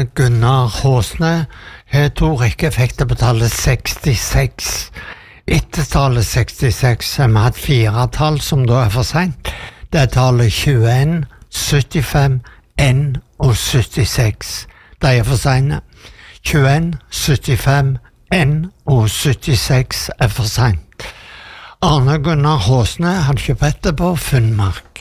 Arne Gunnar Håsne har to rekkeeffekter på tallet 66. Etter tallet 66 har vi hatt 4 tall som da for sent. Det tallet 21, 75, N og 76. De for sene. 21, 75, N og 76 for sent. Arne Gunnar Håsne, han kjøper etterpå Finnmark.